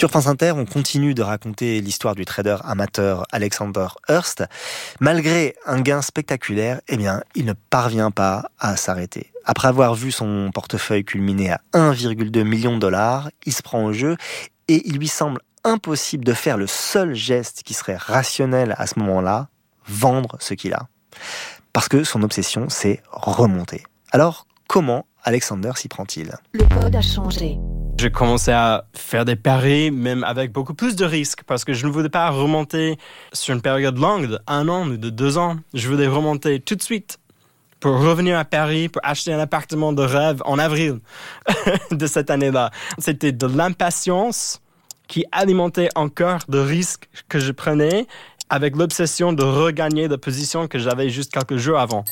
Sur France Inter, on continue de raconter l'histoire du trader amateur Alexander Hurst. Malgré un gain spectaculaire, il ne parvient pas à s'arrêter. Après avoir vu son portefeuille culminer à 1,2 million de $, il se prend au jeu et il lui semble impossible de faire le seul geste qui serait rationnel à ce moment-là, vendre ce qu'il a. Parce que son obsession, c'est remonter. Alors, comment Alexander s'y prend-il ? Le code a changé. J'ai commencé à faire des paris, même avec beaucoup plus de risques, parce que je ne voulais pas remonter sur une période longue de 1 an ou de 2 ans. Je voulais remonter tout de suite pour revenir à Paris, pour acheter un appartement de rêve en avril de cette année-là. C'était de l'impatience qui alimentait encore de risques que je prenais avec l'obsession de regagner la position que j'avais juste quelques jours avant.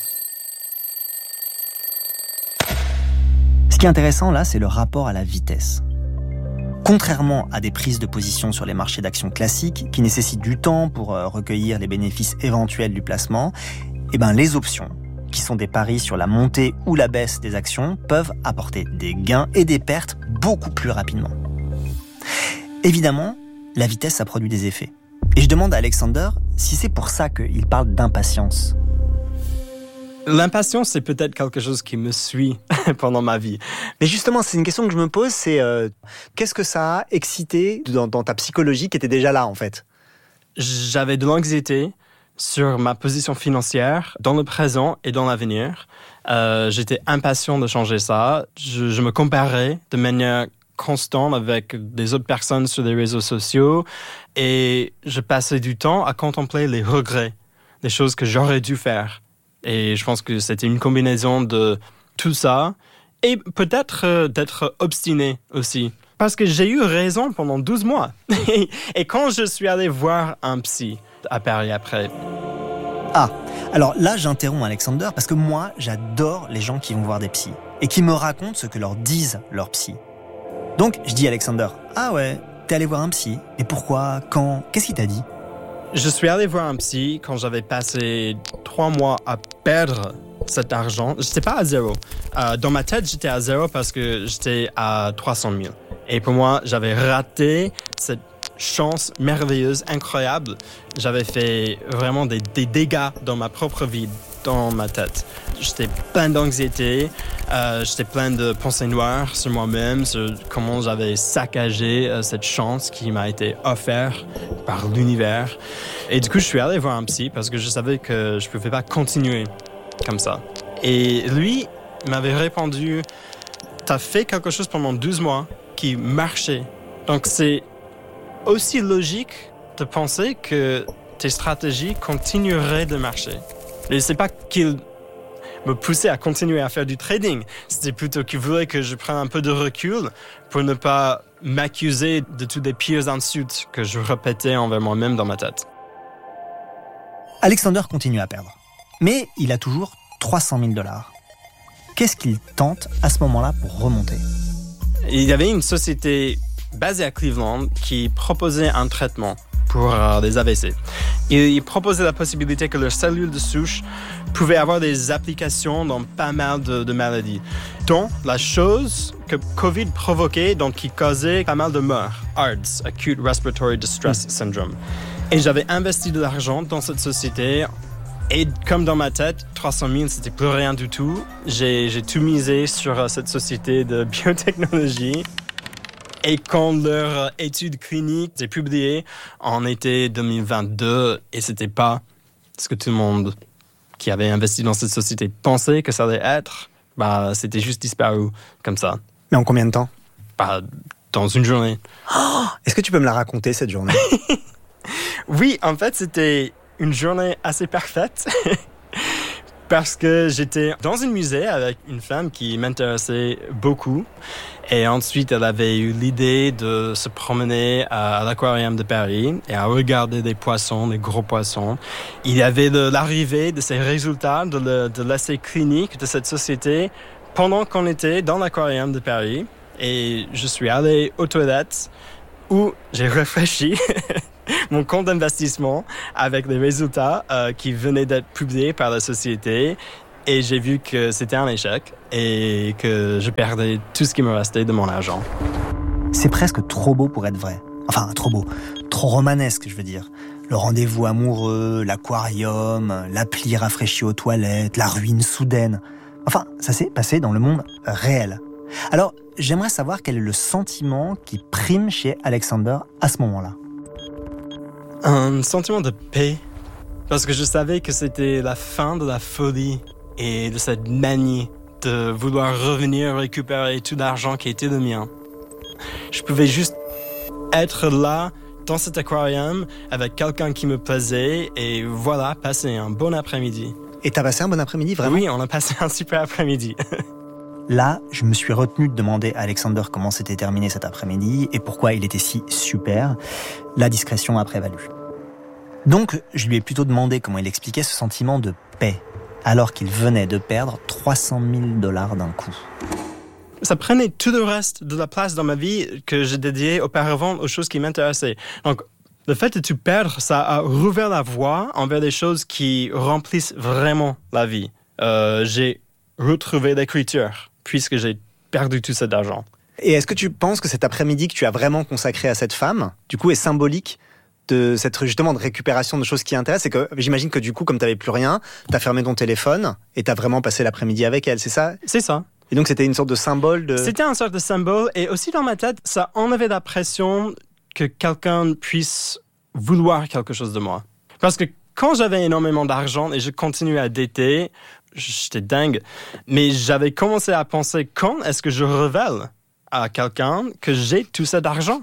Ce qui est intéressant là, c'est le rapport à la vitesse. Contrairement à des prises de position sur les marchés d'actions classiques qui nécessitent du temps pour recueillir les bénéfices éventuels du placement, les options, qui sont des paris sur la montée ou la baisse des actions, peuvent apporter des gains et des pertes beaucoup plus rapidement. Évidemment, la vitesse, ça produit des effets. Et je demande à Alexander si c'est pour ça qu'il parle d'impatience. L'impatience, c'est peut-être quelque chose qui me suit pendant ma vie. Mais justement, c'est une question que je me pose, c'est qu'est-ce que ça a excité dans ta psychologie qui était déjà là, en fait ? J'avais de l'anxiété sur ma position financière dans le présent et dans l'avenir. J'étais impatient de changer ça. Je me comparais de manière constante avec des autres personnes sur les réseaux sociaux et je passais du temps à contempler les regrets, des choses que j'aurais dû faire. Et je pense que c'était une combinaison de tout ça et peut-être d'être obstiné aussi. Parce que j'ai eu raison pendant 12 mois. Et quand je suis allé voir un psy à Paris après... Ah, alors là j'interromps Alexander parce que moi j'adore les gens qui vont voir des psys et qui me racontent ce que leur disent leurs psys. Donc je dis à Alexander, ah ouais, t'es allé voir un psy, et pourquoi, quand, qu'est-ce qu'il t'a dit ? Je suis allé voir un psy quand j'avais passé 3 mois à perdre cet argent. J'étais pas à zéro. Dans ma tête, j'étais à zéro parce que j'étais à 300 000. Et pour moi, j'avais raté cette chance merveilleuse, incroyable. J'avais fait vraiment des dégâts dans ma propre vie, dans ma tête. J'étais plein d'anxiété, j'étais plein de pensées noires sur moi-même, sur comment j'avais saccagé cette chance qui m'a été offerte par l'univers. Et du coup, je suis allé voir un psy parce que je savais que je ne pouvais pas continuer comme ça. Et lui m'avait répondu, « T'as fait quelque chose pendant 12 mois qui marchait. Donc c'est aussi logique de penser que tes stratégies continueraient de marcher. » Et c'est pas qu'il me poussait à continuer à faire du trading. C'était plutôt qu'il voulait que je prenne un peu de recul pour ne pas m'accuser de toutes les pires insultes que je répétais envers moi-même dans ma tête. Alexander continue à perdre. Mais il a toujours 300 000 $. Qu'est-ce qu'il tente à ce moment-là pour remonter ? Il y avait une société basée à Cleveland qui proposait un traitement pour les AVC. Il proposait la possibilité que leurs cellules de souche pouvaient avoir des applications dans pas mal de maladies, dont la chose que COVID provoquait, donc qui causait pas mal de morts, ARDS, Acute Respiratory Distress Syndrome. Et j'avais investi de l'argent dans cette société. Et comme dans ma tête, 300 000, c'était plus rien du tout. J'ai tout misé sur cette société de biotechnologie. Et quand leur étude clinique est publiée en été 2022, et c'était pas ce que tout le monde qui avait investi dans cette société pensait que ça allait être, c'était juste disparu comme ça. Mais en combien de temps ? Dans une journée. Oh, est-ce que tu peux me la raconter, cette journée ? Oui, en fait, c'était une journée assez parfaite parce que j'étais dans un musée avec une femme qui m'intéressait beaucoup. Et ensuite, elle avait eu l'idée de se promener à l'aquarium de Paris et à regarder des poissons, des gros poissons. Il y avait l'arrivée de ces résultats de l'essai clinique de cette société pendant qu'on était dans l'aquarium de Paris. Et je suis allé aux toilettes où j'ai réfléchi mon compte d'investissement avec les résultats qui venaient d'être publiés par la société. Et j'ai vu que c'était un échec et que je perdais tout ce qui me restait de mon argent. C'est presque trop beau pour être vrai. Enfin, trop beau, trop romanesque, je veux dire. Le rendez-vous amoureux, l'aquarium, l'appli rafraîchie aux toilettes, la ruine soudaine. Enfin, ça s'est passé dans le monde réel. Alors, j'aimerais savoir quel est le sentiment qui prime chez Alexander à ce moment-là. Un sentiment de paix, parce que je savais que c'était la fin de la folie et de cette manie de vouloir revenir récupérer tout l'argent qui était le mien. Je pouvais juste être là, dans cet aquarium, avec quelqu'un qui me plaisait, et voilà, passer un bon après-midi. Et t'as passé un bon après-midi, vraiment ? Oui, on a passé un super après-midi. Là, je me suis retenu de demander à Alexander comment s'était terminé cet après-midi et pourquoi il était si super. La discrétion a prévalu. Donc, je lui ai plutôt demandé comment il expliquait ce sentiment de paix, alors qu'il venait de perdre $300 000 d'un coup. Ça prenait tout le reste de la place dans ma vie que j'ai dédiée auparavant aux choses qui m'intéressaient. Donc, le fait de tout perdre, ça a rouvert la voie envers des choses qui remplissent vraiment la vie. J'ai retrouvé l'écriture, puisque j'ai perdu tout cet argent. Et est-ce que tu penses que cet après-midi que tu as vraiment consacré à cette femme, du coup, est symbolique de cette, justement, de récupération de choses qui intéressent? Et que j'imagine que du coup, comme tu n'avais plus rien, tu as fermé ton téléphone et tu as vraiment passé l'après-midi avec elle, c'est ça? C'est ça. Et donc, c'était une sorte de symbole de... C'était une sorte de symbole. Et aussi, dans ma tête, ça enlevait la pression que quelqu'un puisse vouloir quelque chose de moi. Parce que quand j'avais énormément d'argent et je continuais à dater, j'étais dingue. Mais j'avais commencé à penser, quand est-ce que je révèle à quelqu'un que j'ai tout cet argent?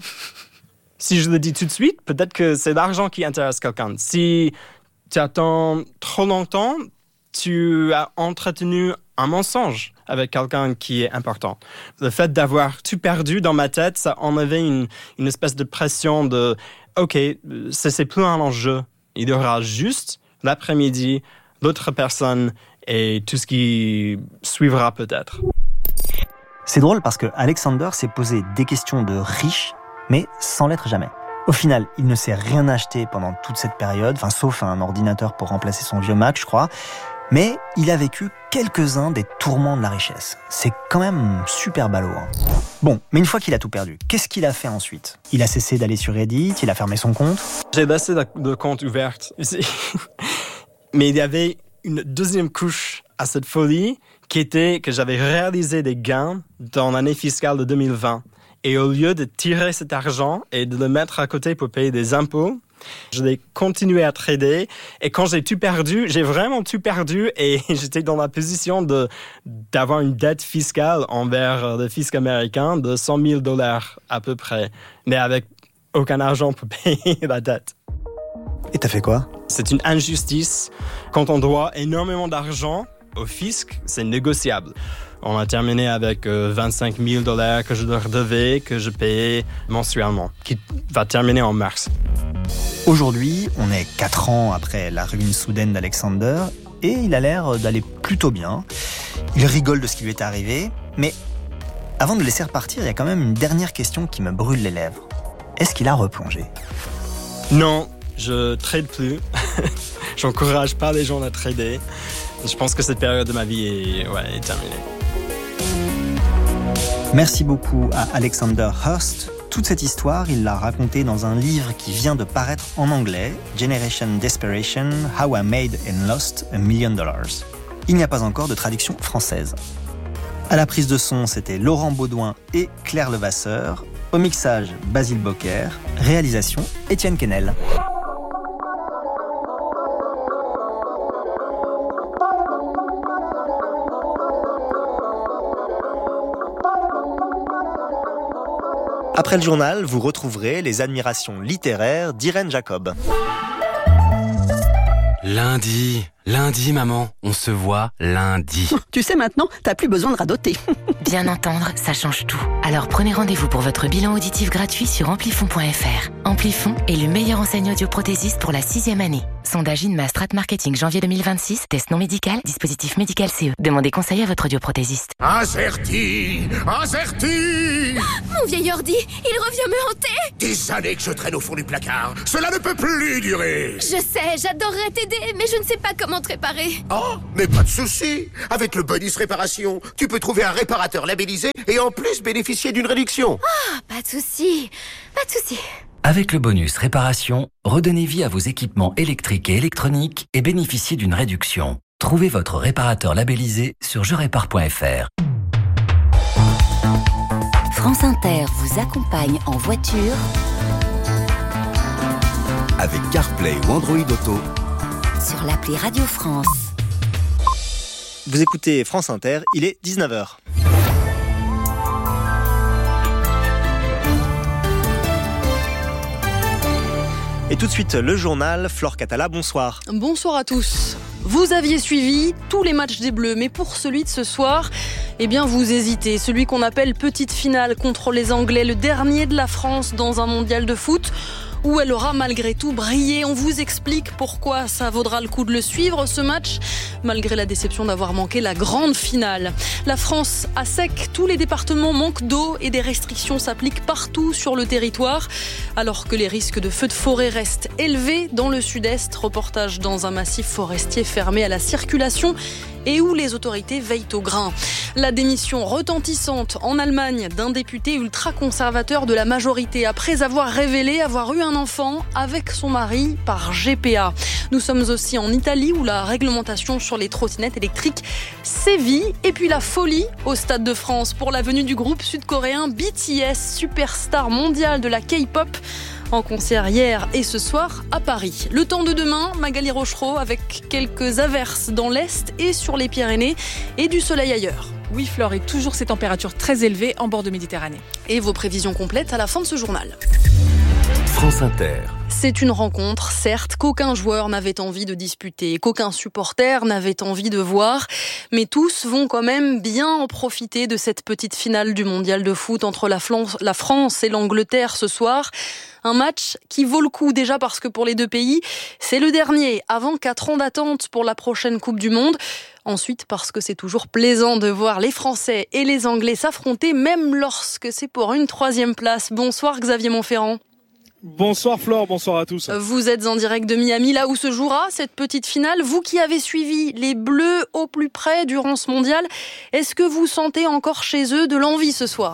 Si je le dis tout de suite, peut-être que c'est l'argent qui intéresse quelqu'un. Si tu attends trop longtemps, tu as entretenu un mensonge avec quelqu'un qui est important. Le fait d'avoir tout perdu dans ma tête, ça enlevait une espèce de pression de « OK, c'est plus un enjeu. Il y aura juste l'après-midi, l'autre personne et tout ce qui suivra peut-être. » C'est drôle parce que Alexander s'est posé des questions de riche, mais sans l'être jamais. Au final, il ne s'est rien acheté pendant toute cette période, sauf un ordinateur pour remplacer son vieux Mac, je crois. Mais il a vécu quelques-uns des tourments de la richesse. C'est quand même super ballot. Bon, mais une fois qu'il a tout perdu, qu'est-ce qu'il a fait ensuite? Il a cessé d'aller sur Reddit, il a fermé son compte? J'ai laissé le compte ouvert. Mais il y avait une deuxième couche à cette folie qui était que j'avais réalisé des gains dans l'année fiscale de 2020. Et au lieu de tirer cet argent et de le mettre à côté pour payer des impôts, je l'ai continué à trader. Et quand j'ai tout perdu, j'ai vraiment tout perdu. Et j'étais dans la position d'avoir une dette fiscale envers le fisc américain de $100 000 à peu près. Mais avec aucun argent pour payer la dette. Et t'as fait quoi? C'est une injustice. Quand on doit énormément d'argent au fisc, c'est négociable. On a terminé avec $25 000 que je leur devais, que je payais mensuellement, qui va terminer en mars. Aujourd'hui, on est 4 ans après la ruine soudaine d'Alexander et il a l'air d'aller plutôt bien. Il rigole de ce qui lui est arrivé, mais avant de le laisser repartir, il y a quand même une dernière question qui me brûle les lèvres. Est-ce qu'il a replongé? Non, je trade plus. J'encourage pas les gens à trader. Je pense que cette période de ma vie est terminée. Merci beaucoup à Alexander Hurst. Toute cette histoire, il l'a racontée dans un livre qui vient de paraître en anglais, Generation Desperation, How I Made and Lost $1 Million. Il n'y a pas encore de traduction française. À la prise de son, c'était Laurent Baudouin et Claire Levasseur. Au mixage, Basile Bocquer. Réalisation, Étienne Quesnel. Après le journal, vous retrouverez les admirations littéraires d'Irène Jacob. Lundi, maman, on se voit lundi. Tu sais maintenant, t'as plus besoin de radoter. Bien entendre, ça change tout. Alors prenez rendez-vous pour votre bilan auditif gratuit sur amplifon.fr. Amplifon est le meilleur enseigne audioprothésiste pour la 6e année. Sondage INMA Strat Marketing janvier 2026, test non médical, dispositif médical CE. Demandez conseil à votre audioprothésiste. Azerty! Mon vieil ordi, il revient me hanter! Des années que je traîne au fond du placard. Cela ne peut plus durer. Je sais, j'adorerais t'aider, mais je ne sais pas comment te réparer. Oh, mais pas de souci. Avec le bonus réparation, tu peux trouver un réparateur labellisé et en plus bénéficier d'une réduction. Ah, pas de souci. Avec le bonus réparation, redonnez vie à vos équipements électriques et électroniques et bénéficiez d'une réduction. Trouvez votre réparateur labellisé sur jerépare.fr. France Inter vous accompagne en voiture avec CarPlay ou Android Auto sur l'appli Radio France. Vous écoutez France Inter, il est 19h. Et tout de suite, le journal. Flore Catala, bonsoir. Bonsoir à tous. Vous aviez suivi tous les matchs des Bleus, mais pour celui de ce soir, eh bien vous hésitez. Celui qu'on appelle petite finale contre les Anglais, le dernier de la France dans un mondial de foot, où elle aura malgré tout brillé. On vous explique pourquoi ça vaudra le coup de le suivre, ce match, malgré la déception d'avoir manqué la grande finale. La France à sec, tous les départements manquent d'eau et des restrictions s'appliquent partout sur le territoire, alors que les risques de feux de forêt restent élevés dans le sud-est. Reportage dans un massif forestier fermé à la circulation et où les autorités veillent au grain. La démission retentissante en Allemagne d'un député ultra-conservateur de la majorité après avoir révélé avoir eu un enfant avec son mari par GPA. Nous sommes aussi en Italie où la réglementation sur les trottinettes électriques sévit. Et puis la folie au Stade de France pour la venue du groupe sud-coréen BTS, superstar mondiale de la K-pop, en concert hier et ce soir à Paris. Le temps de demain, Magali Rochereau, avec quelques averses dans l'Est et sur les Pyrénées et du soleil ailleurs. Oui, Flore, et toujours ces températures très élevées en bord de Méditerranée. Et vos prévisions complètes à la fin de ce journal. France Inter. C'est une rencontre, certes, qu'aucun joueur n'avait envie de disputer, qu'aucun supporter n'avait envie de voir, mais tous vont quand même bien en profiter de cette petite finale du mondial de foot entre la France et l'Angleterre ce soir. Un match qui vaut le coup déjà parce que pour les deux pays, c'est le dernier avant 4 ans d'attente pour la prochaine Coupe du Monde. Ensuite, parce que c'est toujours plaisant de voir les Français et les Anglais s'affronter, même lorsque c'est pour une 3e place. Bonsoir Xavier Montferrand. Bonsoir Flore, bonsoir à tous. Vous êtes en direct de Miami, là où se jouera cette petite finale. Vous qui avez suivi les Bleus au plus près durant ce mondial, est-ce que vous sentez encore chez eux de l'envie ce soir ?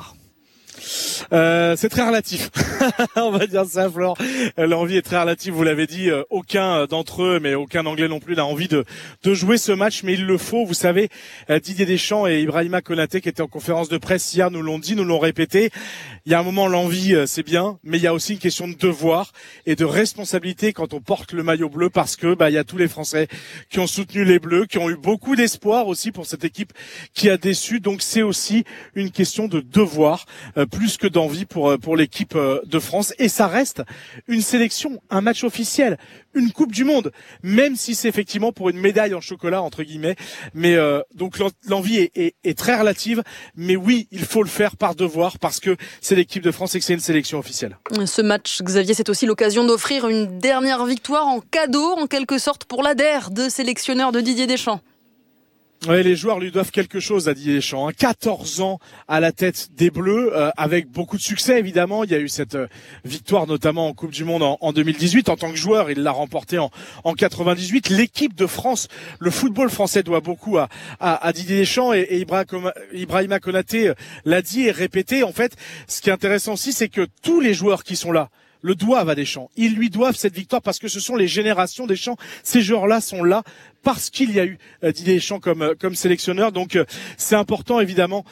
C'est très relatif. On va dire ça, Flore. L'envie est très relative, vous l'avez dit. Aucun d'entre eux, mais aucun Anglais non plus, n'a envie de jouer ce match, mais il le faut. Vous savez, Didier Deschamps et Ibrahima Konaté, qui étaient en conférence de presse hier, nous l'ont dit, nous l'ont répété. Il y a un moment, l'envie, c'est bien, mais il y a aussi une question de devoir et de responsabilité quand on porte le maillot bleu, parce que il y a tous les Français qui ont soutenu les Bleus, qui ont eu beaucoup d'espoir aussi pour cette équipe qui a déçu. Donc c'est aussi une question de devoir, plus que d'envie pour l'équipe de France. Et ça reste une sélection, un match officiel, une Coupe du Monde, même si c'est effectivement pour une médaille en chocolat entre guillemets. Mais donc l'envie est très relative, mais oui, il faut le faire par devoir, parce que c'est l'équipe de France et que c'est une sélection officielle. Ce match, Xavier, c'est aussi l'occasion d'offrir une dernière victoire en cadeau, en quelque sorte, pour l'ADER de sélectionneur de Didier Deschamps. Ouais, les joueurs lui doivent quelque chose à Didier Deschamps. 14 ans à la tête des Bleus, avec beaucoup de succès évidemment. Il y a eu cette victoire notamment en Coupe du Monde en 2018. En tant que joueur, il l'a remporté en 98. L'équipe de France, le football français doit beaucoup à Didier Deschamps, et Ibrahima Konaté l'a dit et répété. En fait, ce qui est intéressant aussi, c'est que tous les joueurs qui sont là le doivent à Deschamps. Ils lui doivent cette victoire parce que ce sont les générations Deschamps. Ces joueurs-là sont là parce qu'il y a eu Didier Deschamps comme sélectionneur. Donc c'est important évidemment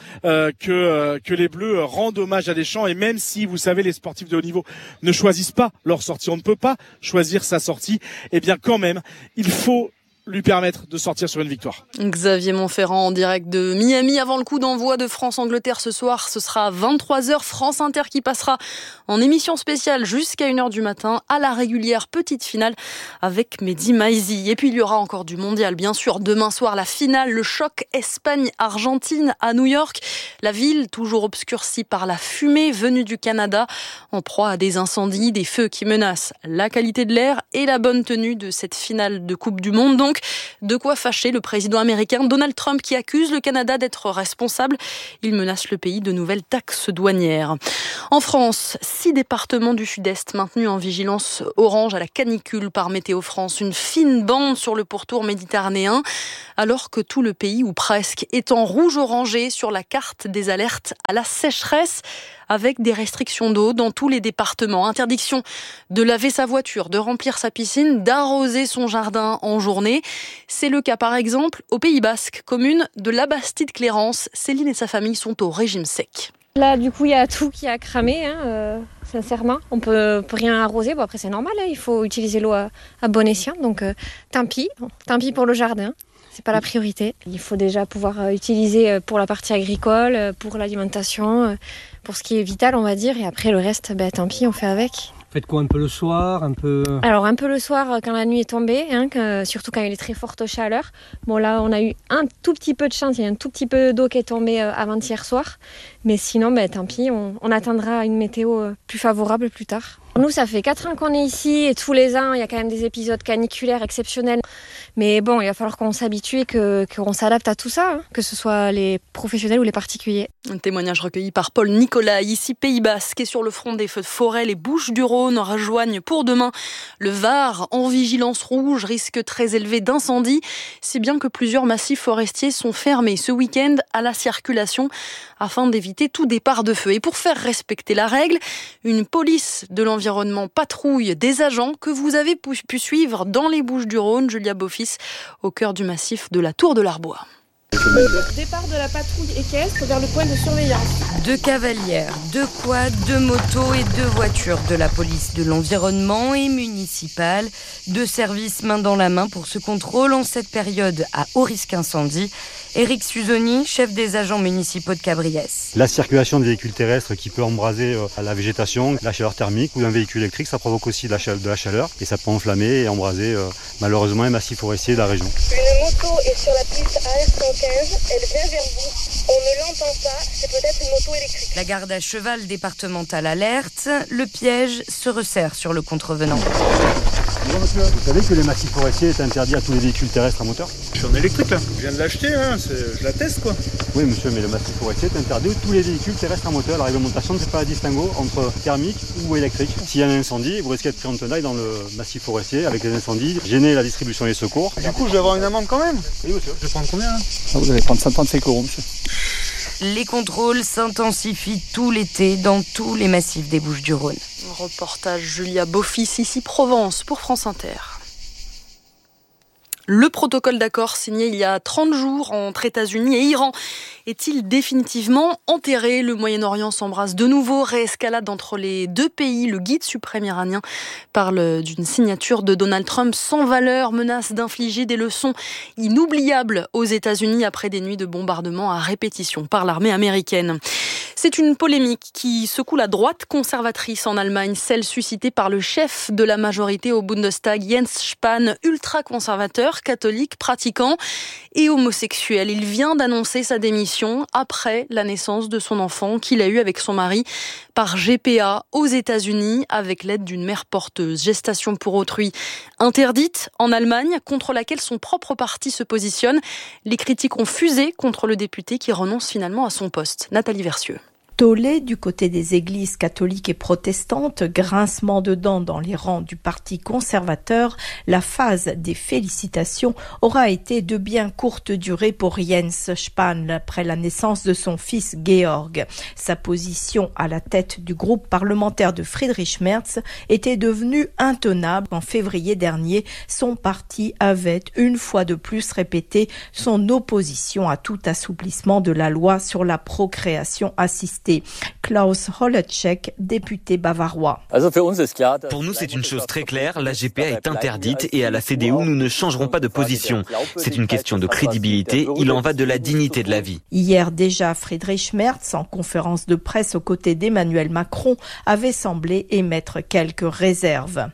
que les Bleus rendent hommage à Deschamps. Et même si, vous savez, les sportifs de haut niveau ne choisissent pas leur sortie, on ne peut pas choisir sa sortie, eh bien quand même, il faut lui permettre de sortir sur une victoire. Xavier Montferrand en direct de Miami avant le coup d'envoi de France-Angleterre ce soir. Ce sera à 23h, France Inter qui passera en émission spéciale jusqu'à 1h du matin à la régulière petite finale avec Mehdi Maizi. Et puis il y aura encore du mondial, bien sûr. Demain soir, la finale, le choc Espagne-Argentine à New York. La ville toujours obscurcie par la fumée venue du Canada, en proie à des incendies, des feux qui menacent la qualité de l'air et la bonne tenue de cette finale de Coupe du Monde. Donc, de quoi fâcher le président américain Donald Trump qui accuse le Canada d'être responsable. Il menace le pays de nouvelles taxes douanières. En France, 6 départements du Sud-Est maintenus en vigilance orange à la canicule par Météo France. Une fine bande sur le pourtour méditerranéen, alors que tout le pays, ou presque, est en rouge orangé sur la carte des alertes à la sécheresse. avec des restrictions d'eau dans tous les départements. Interdiction de laver sa voiture, de remplir sa piscine, d'arroser son jardin en journée. C'est le cas par exemple au Pays Basque, commune de Labastide-Clérance. Céline et sa famille sont au régime sec. Là, du coup, il y a tout qui a cramé, sincèrement. On peut rien arroser. Bon, après, c'est normal, il faut utiliser l'eau à bon escient. Donc, tant pis pour le jardin. C'est pas la priorité. Il faut déjà pouvoir utiliser pour la partie agricole, pour l'alimentation, pour ce qui est vital, on va dire. Et après, le reste, tant pis, on fait avec. Faites quoi un peu le soir, Alors un peu le soir quand la nuit est tombée, surtout quand il est très forte chaleur. Bon là on a eu un tout petit peu de chance, il y a un tout petit peu d'eau qui est tombée avant-hier soir. Mais sinon tant pis, on attendra une météo plus favorable plus tard. Nous ça fait 4 ans qu'on est ici et tous les ans il y a quand même des épisodes caniculaires exceptionnels. Mais bon il va falloir qu'on s'habitue et qu'on s'adapte à tout ça, que ce soit les professionnels ou les particuliers. Un témoignage recueilli par Paul Nicolas, ici Pays Basque, et sur le front des feux de forêt, les Bouches-du-Rhône rejoignent pour demain le Var en vigilance rouge, risque très élevé d'incendie, si bien que plusieurs massifs forestiers sont fermés ce week-end à la circulation afin d'éviter tout départ de feu. Et pour faire respecter la règle, une police de l'environnement patrouille des agents que vous avez pu suivre dans les Bouches-du-Rhône, Julia Beaufils, au cœur du massif de la Tour de l'Arbois. Départ de la patrouille équestre vers le point de surveillance. 2 cavalières, 2 quads, 2 motos et 2 voitures de la police de l'environnement et municipale. 2 services main dans la main pour ce contrôle en cette période à haut risque incendie. Éric Suzoni, chef des agents municipaux de Cabriès. La circulation de véhicules terrestres qui peut embraser la végétation, la chaleur thermique ou d'un véhicule électrique, ça provoque aussi de la chaleur et ça peut enflammer et embraser malheureusement un massif forestier de la région. Une moto est sur la piste AR115, elle vient vers vous. On ne l'entend pas, c'est peut-être une moto électrique. La garde à cheval départementale alerte, le piège se resserre sur le contrevenant. Bonjour monsieur, vous savez que les massifs forestiers est interdit à tous les véhicules terrestres à moteur ? Je suis en électrique là, je viens de l'acheter, je la teste quoi. Oui monsieur, mais le massif forestier est interdit à tous les véhicules terrestres à moteur. La réglementation ne fait pas la distinguo entre thermique ou électrique. S'il y a un incendie, vous risquez de pris en tenaille dans le massif forestier avec les incendies, gêner la distribution et les secours. Du coup je vais avoir une amende quand même ? Oui monsieur. Je vais prendre combien ? Vous allez prendre 55 € monsieur. Les contrôles s'intensifient tout l'été dans tous les massifs des Bouches-du-Rhône. Reportage Julia Beaufils, ici Provence pour France Inter. Le protocole d'accord signé il y a 30 jours entre États-Unis et Iran est-il définitivement enterré ? Le Moyen-Orient s'embrasse de nouveau, réescalade entre les deux pays. Le guide suprême iranien parle d'une signature de Donald Trump sans valeur, menace d'infliger des leçons inoubliables aux États-Unis après des nuits de bombardements à répétition par l'armée américaine. C'est une polémique qui secoue la droite conservatrice en Allemagne, celle suscitée par le chef de la majorité au Bundestag, Jens Spahn, ultra-conservateur, catholique, pratiquant et homosexuel. Il vient d'annoncer sa démission après la naissance de son enfant qu'il a eu avec son mari par GPA aux États-Unis avec l'aide d'une mère porteuse. Gestation pour autrui interdite en Allemagne, contre laquelle son propre parti se positionne. Les critiques ont fusé contre le député qui renonce finalement à son poste. Nathalie Versieux. Tollé du côté des églises catholiques et protestantes, grincement de dents dans les rangs du parti conservateur, la phase des félicitations aura été de bien courte durée pour Jens Spahn après la naissance de son fils Georg. Sa position à la tête du groupe parlementaire de Friedrich Merz était devenue intenable. En février dernier, son parti avait une fois de plus répété son opposition à tout assouplissement de la loi sur la procréation assistée. Klaus Holecek, député bavarois. Pour nous, c'est une chose très claire, la GPA est interdite et à la CDU, nous ne changerons pas de position. C'est une question de crédibilité, il en va de la dignité de la vie. Hier déjà, Friedrich Merz, en conférence de presse aux côtés d'Emmanuel Macron, avait semblé émettre quelques réserves.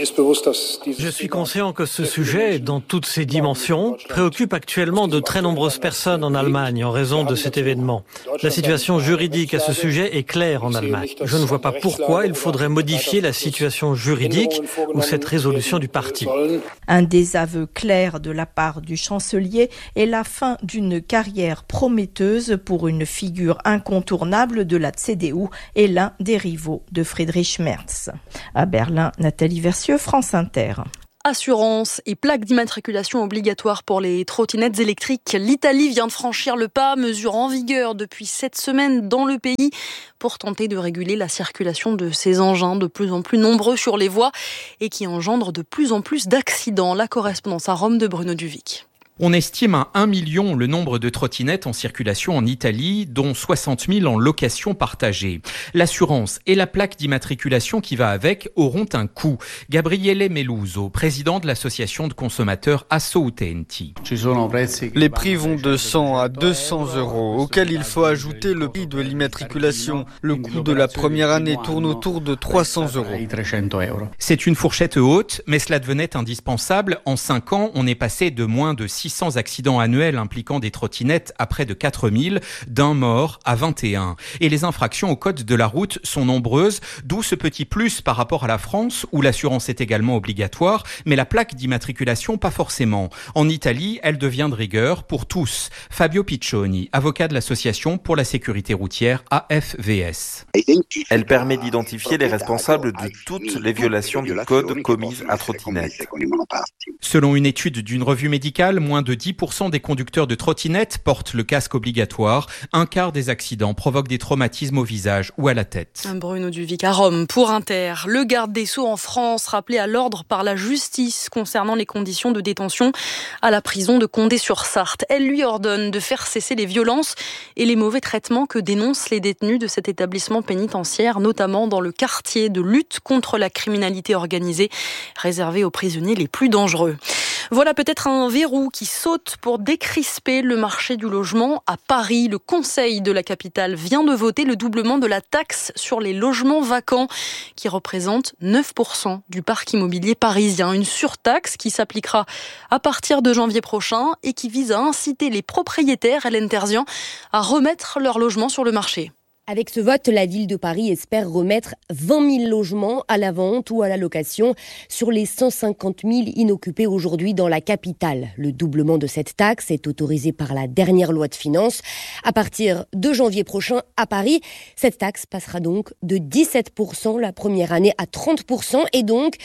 Je suis conscient que ce sujet, dans toutes ses dimensions, préoccupe actuellement de très nombreuses personnes en Allemagne en raison de cet événement. La situation juridique à ce sujet est claire en Allemagne. Je ne vois pas pourquoi il faudrait modifier la situation juridique ou cette résolution du parti. Un désaveu clair de la part du chancelier et la fin d'une carrière prometteuse pour une figure incontournable de la CDU et l'un des rivaux de Friedrich Merz. À Berlin, Nathalie Versieux, France Inter. Assurance et plaque d'immatriculation obligatoire pour les trottinettes électriques. L'Italie vient de franchir le pas, mesure en vigueur depuis 7 semaines dans le pays pour tenter de réguler la circulation de ces engins de plus en plus nombreux sur les voies et qui engendrent de plus en plus d'accidents. La correspondance à Rome de Bruno Duvic. On estime à 1 million le nombre de trottinettes en circulation en Italie, dont 60 000 en location partagée. L'assurance et la plaque d'immatriculation qui va avec auront un coût. Gabriele Meluso, président de l'association de consommateurs Asso Utenti. Les prix vont de 100 à 200 euros, auquel il faut ajouter le prix de l'immatriculation. Le coût de la première année tourne autour de 300 euros. C'est une fourchette haute, mais cela devenait indispensable. En 5 ans, on est passé de moins de 600 accidents annuels impliquant des trottinettes à près de 4000, d'un mort à 21. Et les infractions au code de la route sont nombreuses, d'où ce petit plus par rapport à la France, où l'assurance est également obligatoire, mais la plaque d'immatriculation pas forcément. En Italie, elle devient de rigueur pour tous. Fabio Piccioni, avocat de l'association pour la sécurité routière AFVS. Elle permet d'identifier les responsables de toutes les violations du code commises à trottinette. Selon une étude d'une revue médicale, moins de 10% des conducteurs de trottinettes portent le casque obligatoire. Un quart des accidents provoquent des traumatismes au visage ou à la tête. Bruno Duvic à Rome pour Inter. Le garde des Sceaux en France, rappelé à l'ordre par la justice concernant les conditions de détention à la prison de Condé-sur-Sarthe. Elle lui ordonne de faire cesser les violences et les mauvais traitements que dénoncent les détenus de cet établissement pénitentiaire, notamment dans le quartier de lutte contre la criminalité organisée, réservé aux prisonniers les plus dangereux. Voilà peut-être un verrou qui saute pour décrisper le marché du logement à Paris. Le Conseil de la capitale vient de voter le doublement de la taxe sur les logements vacants qui représente 9% du parc immobilier parisien. Une surtaxe qui s'appliquera à partir de janvier prochain et qui vise à inciter les propriétaires, Hélène Terzian, à remettre leur logement sur le marché. Avec ce vote, la ville de Paris espère remettre 20 000 logements à la vente ou à la location sur les 150 000 inoccupés aujourd'hui dans la capitale. Le doublement de cette taxe est autorisé par la dernière loi de finances. À partir de janvier prochain, à Paris, cette taxe passera donc de 17% la première année à 30% et donc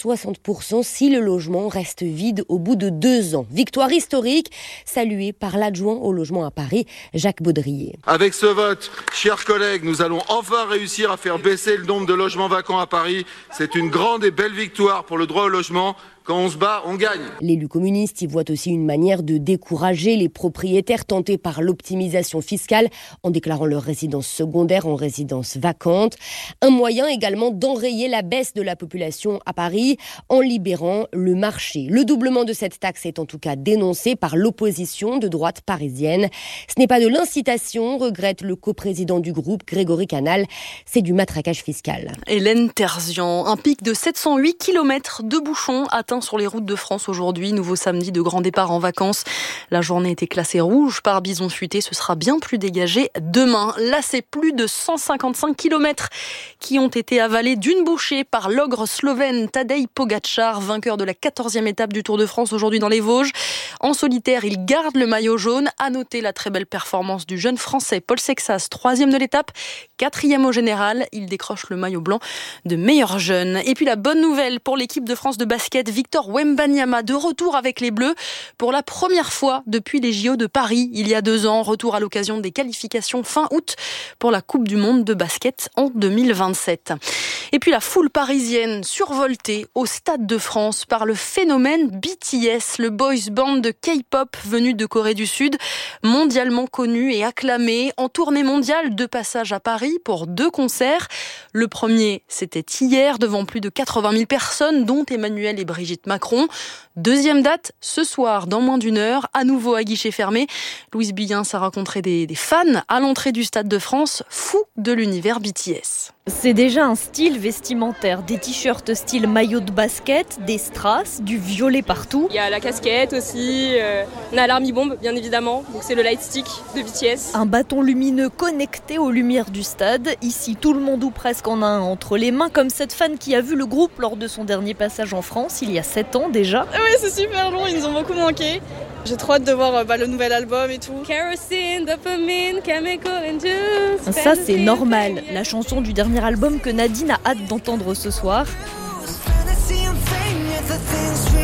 60% si le logement reste vide au bout de 2 ans. Victoire historique saluée par l'adjoint au logement à Paris, Jacques Baudrier. Avec ce vote, chers collègues, nous allons enfin réussir à faire baisser le nombre de logements vacants à Paris. C'est une grande et belle victoire pour le droit au logement. Quand on se bat, on gagne. L'élu communiste y voit aussi une manière de décourager les propriétaires tentés par l'optimisation fiscale en déclarant leur résidence secondaire en résidence vacante. Un moyen également d'enrayer la baisse de la population à Paris en libérant le marché. Le doublement de cette taxe est en tout cas dénoncé par l'opposition de droite parisienne. Ce n'est pas de l'incitation, regrette le coprésident du groupe, Grégory Canal. C'est du matraquage fiscal. Hélène Terzian, un pic de 708 km de bouchons atteint sur les routes de France aujourd'hui. Nouveau samedi de grand départ en vacances. La journée était classée rouge par bison futé. Ce sera bien plus dégagé demain. Là, c'est plus de 155 km qui ont été avalés d'une bouchée par l'ogre slovène Tadej Pogačar, vainqueur de la 14e étape du Tour de France aujourd'hui dans les Vosges. En solitaire, il garde le maillot jaune. À noter la très belle performance du jeune français Paul Sexas, 3e de l'étape, 4e au général. Il décroche le maillot blanc de meilleur jeune. Et puis la bonne nouvelle pour l'équipe de France de basket, Victor Wembanyama de retour avec les Bleus pour la première fois depuis les JO de Paris il y a 2 ans. Retour à l'occasion des qualifications fin août pour la Coupe du Monde de basket en 2027. Et puis la foule parisienne survoltée au Stade de France par le phénomène BTS, le boys band de K-pop venu de Corée du Sud, mondialement connu et acclamé, en tournée mondiale de passage à Paris pour 2 concerts. Le premier, c'était hier devant plus de 80 000 personnes, dont Emmanuel et Brigitte Macron. Deuxième date, ce soir, dans moins d'1 heure, à nouveau à guichet fermé. Louise Billens a rencontré des fans à l'entrée du Stade de France, fous de l'univers BTS. C'est déjà un style vestimentaire, des t-shirts style maillot de basket, des strass, du violet partout. Il y a la casquette aussi, on a l'Army Bomb bien évidemment, donc c'est le light stick de BTS. Un bâton lumineux connecté aux lumières du stade. Ici, tout le monde ou presque en a un entre les mains, comme cette fan qui a vu le groupe lors de son dernier passage en France, il y a 7 ans déjà. Oui, c'est super long, ils nous ont beaucoup manqué. J'ai trop hâte de voir le nouvel album et tout. Kerosene, dopamine, chemical and juice. Ça, c'est Normal, la chanson du dernier album que Nadine a hâte d'entendre ce soir.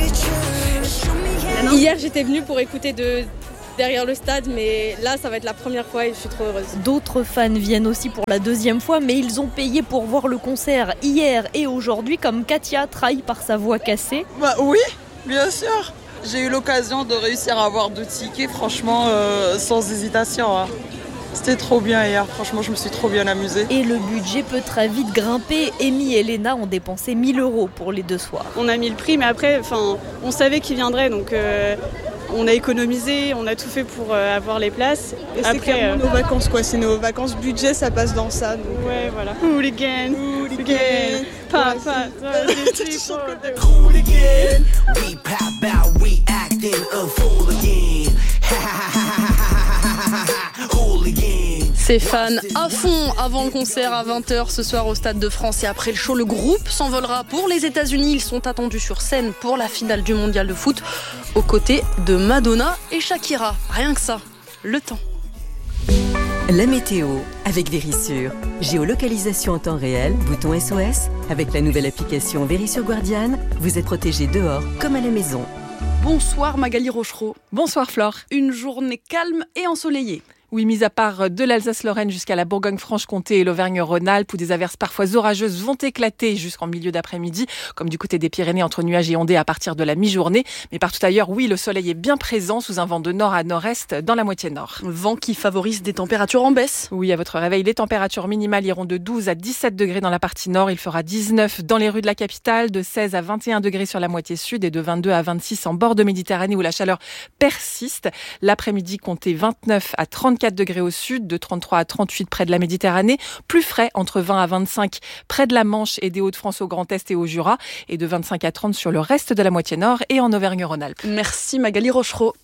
Hier, j'étais venue pour écouter derrière le stade, mais là, ça va être la première fois et je suis trop heureuse. D'autres fans viennent aussi pour la deuxième fois, mais ils ont payé pour voir le concert hier et aujourd'hui, comme Katia, trahie par sa voix cassée. Oui, bien sûr. J'ai eu l'occasion de réussir à avoir 2 tickets, franchement, sans hésitation. Hein. C'était trop bien hier, franchement, je me suis trop bien amusée. Et le budget peut très vite grimper. Amy et Léna ont dépensé 1 000 € pour les 2 soirs. On a mis le prix, mais après, on savait qu'il viendrait, donc on a économisé, on a tout fait pour avoir les places. Et c'est clairement nos vacances, quoi. C'est nos vacances budget, ça passe dans ça. Donc... Ouais, voilà. Hooligan, Papa, Hooligan, we pop out, we acting a fool again. Ces fans à fond avant le concert à 20h ce soir au Stade de France. Et après le show, le groupe s'envolera pour les États-Unis. Ils sont attendus sur scène pour la finale du mondial de foot aux côtés de Madonna et Shakira. Rien que ça, le temps. La météo avec Vérissure. Géolocalisation en temps réel, bouton SOS. Avec la nouvelle application Vérissure Guardian, vous êtes protégé dehors comme à la maison. Bonsoir Magali Rochereau. Bonsoir Flore. Une journée calme et ensoleillée. Oui, mis à part de l'Alsace-Lorraine jusqu'à la Bourgogne-Franche-Comté et l'Auvergne-Rhône-Alpes, où des averses parfois orageuses vont éclater jusqu'en milieu d'après-midi, comme du côté des Pyrénées entre nuages et ondées à partir de la mi-journée. Mais partout ailleurs, oui, le soleil est bien présent sous un vent de nord à nord-est dans la moitié nord. Vent qui favorise des températures en baisse. Oui, à votre réveil, les températures minimales iront de 12 à 17 degrés dans la partie nord. Il fera 19 dans les rues de la capitale, de 16 à 21 degrés sur la moitié sud et de 22 à 26 en bord de Méditerranée où la chaleur persiste. L'après-midi, comptez 29 à 34 degrés au sud, de 33 à 38 près de la Méditerranée, plus frais entre 20 à 25 près de la Manche et des Hauts-de-France au Grand Est et au Jura, et de 25 à 30 sur le reste de la moitié nord et en Auvergne-Rhône-Alpes. Merci Magali Rochereau.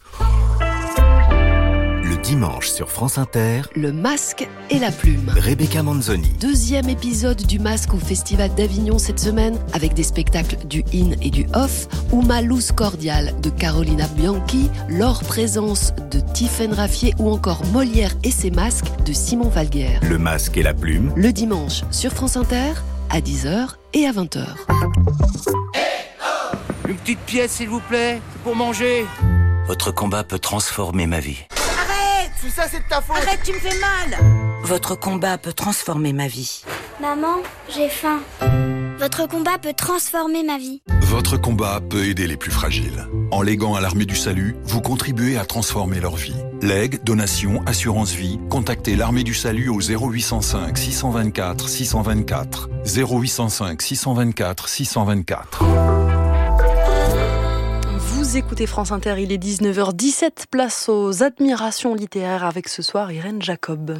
Le dimanche sur France Inter, Le Masque et la Plume. Rebecca Manzoni. 2e épisode du Masque au Festival d'Avignon cette semaine, avec des spectacles du in et du off, Uma Luz Cordial de Carolina Bianchi, L'Or Présence de Tiffaine Raffier ou encore Molière et ses masques de Simon Valguerre. Le Masque et la Plume. Le dimanche sur France Inter, à 10h et à 20h. Une petite pièce, s'il vous plaît, pour manger. Votre combat peut transformer ma vie. Tout ça, c'est de ta faute. Arrête, tu me fais mal. Votre combat peut transformer ma vie. Maman, j'ai faim. Votre combat peut transformer ma vie. Votre combat peut aider les plus fragiles. En léguant à l'Armée du Salut, vous contribuez à transformer leur vie. Legs, donations, assurance vie, contactez l'Armée du Salut au 0805 624 624. 0805 624 624. Vous écoutez France Inter, il est 19h17, place aux admirations littéraires avec ce soir Irène Jacob.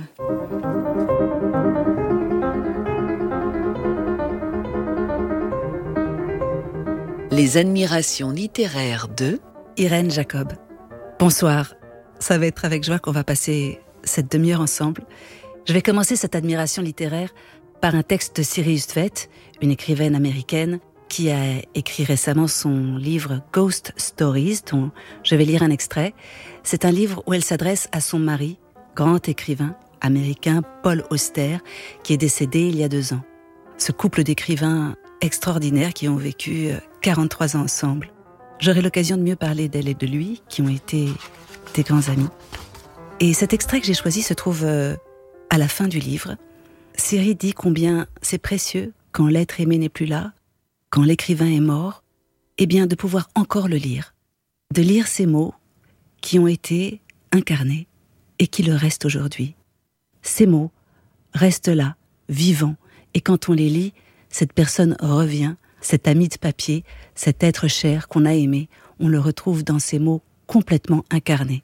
Les admirations littéraires de Irène Jacob. Bonsoir, ça va être avec joie qu'on va passer cette demi-heure ensemble. Je vais commencer cette admiration littéraire par un texte de Sirius Tvet, une écrivaine américaine qui a écrit récemment son livre Ghost Stories, dont je vais lire un extrait. C'est un livre où elle s'adresse à son mari, grand écrivain américain Paul Auster, qui est décédé il y a 2 ans. Ce couple d'écrivains extraordinaires qui ont vécu 43 ans ensemble. J'aurai l'occasion de mieux parler d'elle et de lui, qui ont été des grands amis. Et cet extrait que j'ai choisi se trouve à la fin du livre. Siri dit combien c'est précieux quand l'être aimé n'est plus là, quand l'écrivain est mort, eh bien de pouvoir encore le lire, de lire ces mots qui ont été incarnés et qui le restent aujourd'hui. Ces mots restent là, vivants, et quand on les lit, cette personne revient, cet ami de papier, cet être cher qu'on a aimé, on le retrouve dans ces mots complètement incarnés.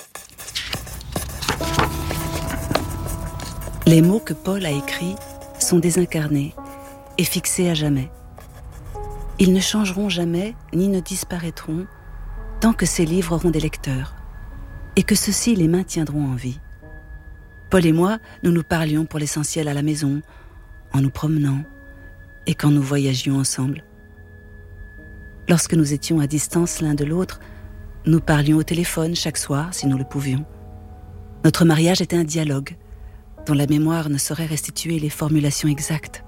Les mots que Paul a écrits sont désincarnés et fixés à jamais. Ils ne changeront jamais ni ne disparaîtront tant que ces livres auront des lecteurs et que ceux-ci les maintiendront en vie. Paul et moi, nous nous parlions pour l'essentiel à la maison, en nous promenant et quand nous voyagions ensemble. Lorsque nous étions à distance l'un de l'autre, nous parlions au téléphone chaque soir si nous le pouvions. Notre mariage était un dialogue dont la mémoire ne saurait restituer les formulations exactes.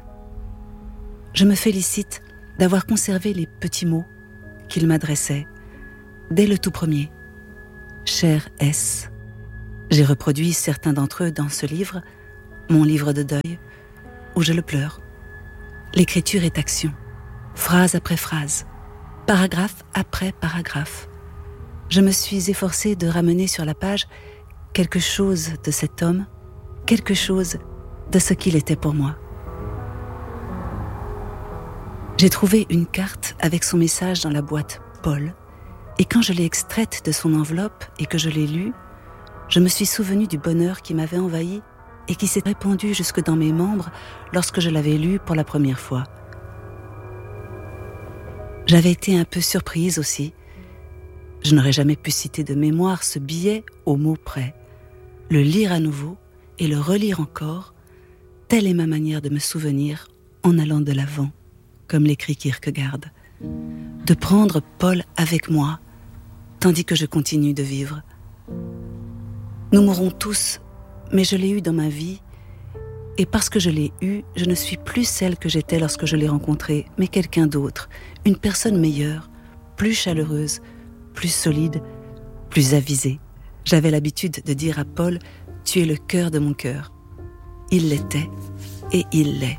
Je me félicite d'avoir conservé les petits mots qu'il m'adressait, dès le tout premier. Cher S. J'ai reproduit certains d'entre eux dans ce livre, mon livre de deuil, où je le pleure. L'écriture est action, phrase après phrase, paragraphe après paragraphe. Je me suis efforcée de ramener sur la page quelque chose de cet homme, quelque chose de ce qu'il était pour moi. J'ai trouvé une carte avec son message dans la boîte Paul, et quand je l'ai extraite de son enveloppe et que je l'ai lue, je me suis souvenue du bonheur qui m'avait envahi et qui s'est répandu jusque dans mes membres lorsque je l'avais lu pour la première fois. J'avais été un peu surprise aussi. Je n'aurais jamais pu citer de mémoire ce billet au mot près. Le lire à nouveau et le relire encore, telle est ma manière de me souvenir en allant de l'avant, comme l'écrit Kierkegaard. De prendre Paul avec moi, tandis que je continue de vivre. Nous mourrons tous, mais je l'ai eu dans ma vie, et parce que je l'ai eu, je ne suis plus celle que j'étais lorsque je l'ai rencontré, mais quelqu'un d'autre, une personne meilleure, plus chaleureuse, plus solide, plus avisée. J'avais l'habitude de dire à Paul « Tu es le cœur de mon cœur ». Il l'était, et il l'est.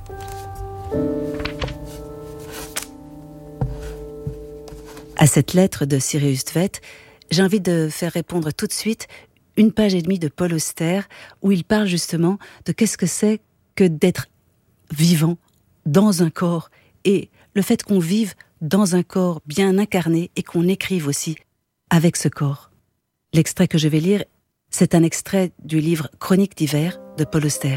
À cette lettre de Sirius Tvet, j'ai envie de faire répondre tout de suite 1 page et demie de Paul Auster, où il parle justement de qu'est-ce que c'est que d'être vivant dans un corps, et le fait qu'on vive dans un corps bien incarné et qu'on écrive aussi avec ce corps. L'extrait que je vais lire, c'est un extrait du livre Chroniques d'hiver de Paul Auster.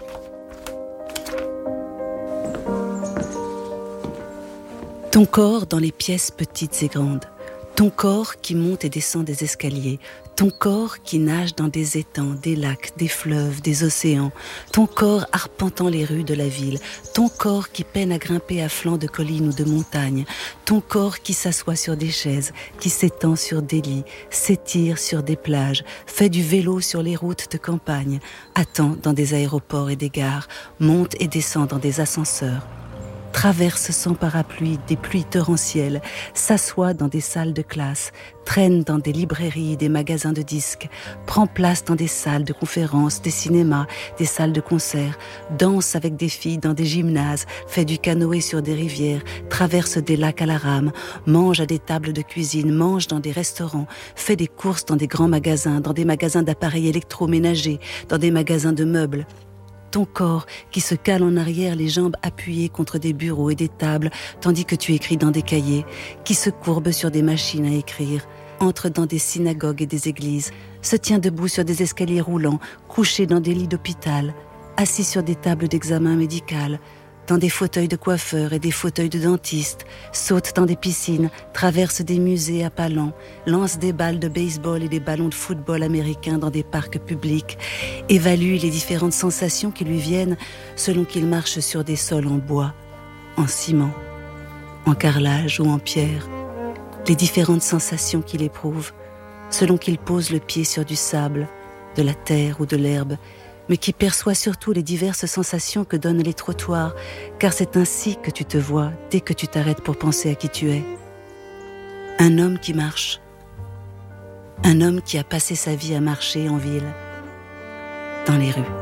Ton corps dans les pièces petites et grandes, ton corps qui monte et descend des escaliers, ton corps qui nage dans des étangs, des lacs, des fleuves, des océans, ton corps arpentant les rues de la ville, ton corps qui peine à grimper à flanc de collines ou de montagnes, ton corps qui s'assoit sur des chaises, qui s'étend sur des lits, s'étire sur des plages, fait du vélo sur les routes de campagne, attend dans des aéroports et des gares, monte et descend dans des ascenseurs, traverse sans parapluie des pluies torrentielles, s'assoit dans des salles de classe, traîne dans des librairies et des magasins de disques, prend place dans des salles de conférences, des cinémas, des salles de concert, danse avec des filles dans des gymnases, fait du canoë sur des rivières, traverse des lacs à la rame, mange à des tables de cuisine, mange dans des restaurants, fait des courses dans des grands magasins, dans des magasins d'appareils électroménagers, dans des magasins de meubles. Ton corps qui se cale en arrière, les jambes appuyées contre des bureaux et des tables, tandis que tu écris dans des cahiers, qui se courbe sur des machines à écrire, entre dans des synagogues et des églises, se tient debout sur des escaliers roulants, couché dans des lits d'hôpital, assis sur des tables d'examen médical, dans des fauteuils de coiffeurs et des fauteuils de dentistes, saute dans des piscines, traverse des musées à pas lents, lance des balles de baseball et des ballons de football américains dans des parcs publics, évalue les différentes sensations qui lui viennent selon qu'il marche sur des sols en bois, en ciment, en carrelage ou en pierre, les différentes sensations qu'il éprouve selon qu'il pose le pied sur du sable, de la terre ou de l'herbe, mais qui perçoit surtout les diverses sensations que donnent les trottoirs, car c'est ainsi que tu te vois dès que tu t'arrêtes pour penser à qui tu es. Un homme qui marche. Un homme qui a passé sa vie à marcher en ville, dans les rues.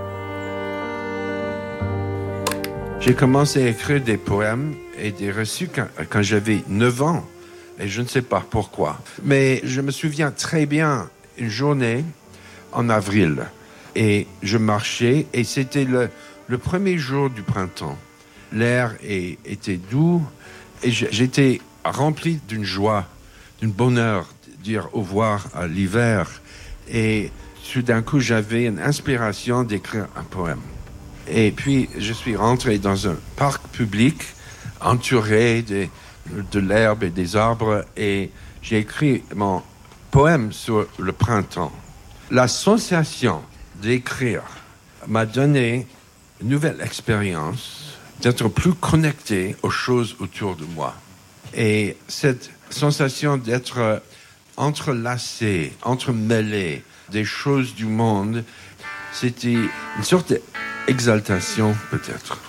J'ai commencé à écrire des poèmes et des reçus quand j'avais 9 ans, et je ne sais pas pourquoi. Mais je me souviens très bien une journée en avril. Et je marchais, et c'était le premier jour du printemps. L'air était doux, et j'étais rempli d'une joie, d'un bonheur, de dire au revoir à l'hiver. Et tout d'un coup, j'avais une inspiration d'écrire un poème. Et puis, je suis rentré dans un parc public, entouré de l'herbe et des arbres, et j'ai écrit mon poème sur le printemps. La sensation d'écrire m'a donné une nouvelle expérience d'être plus connecté aux choses autour de moi. Et cette sensation d'être entrelacé, entremêlé des choses du monde, c'était une sorte d'exaltation peut-être.